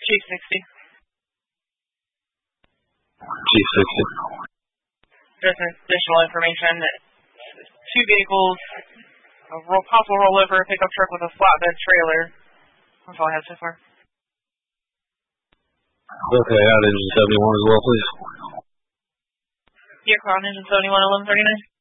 Chief 60. Chief 60. There's additional information. 2 vehicles, a possible rollover, a pickup truck with a flatbed trailer. That's all I have so far. Okay, out engine 71 as well, please. Yeah, Crown engine 71, 1139.